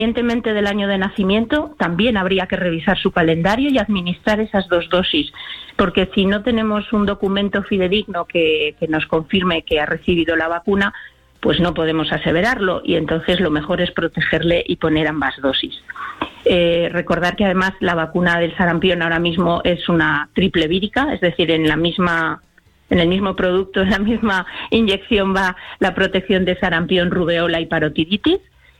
Independientemente del año de nacimiento, también habría que revisar su calendario y administrar esas 2 dosis, porque si no tenemos un documento fidedigno que nos confirme que ha recibido la vacuna, pues no podemos aseverarlo, y entonces lo mejor es protegerle y poner ambas dosis. Recordar que además la vacuna del sarampión ahora mismo es una triple vírica, es decir, en el mismo producto, en la misma inyección va la protección de sarampión, rubeola y parotiditis.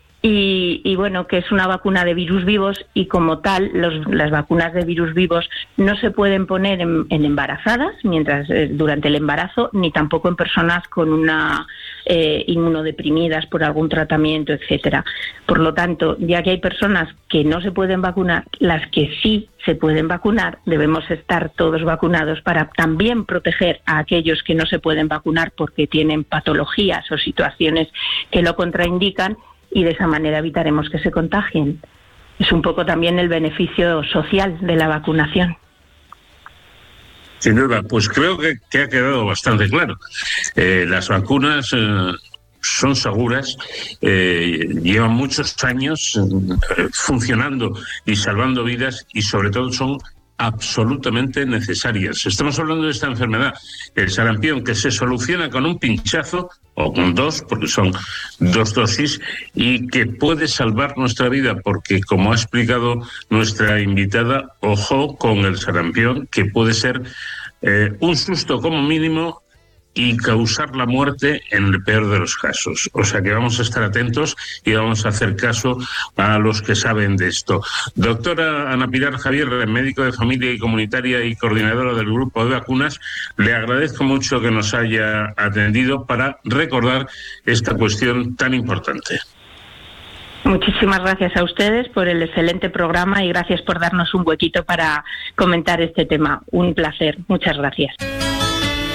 Y bueno, que es una vacuna de virus vivos, y como tal las vacunas de virus vivos no se pueden poner en embarazadas durante el embarazo, ni tampoco en personas con una inmunodeprimidas por algún tratamiento, etcétera. Por lo tanto, ya que hay personas que no se pueden vacunar, las que sí se pueden vacunar, debemos estar todos vacunados para también proteger a aquellos que no se pueden vacunar porque tienen patologías o situaciones que lo contraindican, y de esa manera evitaremos que se contagien. Es un poco también el beneficio social de la vacunación. Sin duda, pues creo que ha quedado bastante claro. Las vacunas son seguras, llevan muchos años funcionando y salvando vidas, y sobre todo son absolutamente necesarias. Estamos hablando de esta enfermedad, el sarampión, que se soluciona con un pinchazo o con 2, porque son 2 dosis, y que puede salvar nuestra vida, porque, como ha explicado nuestra invitada, ojo con el sarampión, que puede ser un susto como mínimo y causar la muerte en el peor de los casos. O sea que vamos a estar atentos y vamos a hacer caso a los que saben de esto. Doctora Ana Pilar Javier, médico de familia y comunitaria y coordinadora del grupo de vacunas, le agradezco mucho que nos haya atendido para recordar esta cuestión tan importante. Muchísimas gracias a ustedes por el excelente programa y gracias por darnos un huequito para comentar este tema. Un placer. Muchas gracias.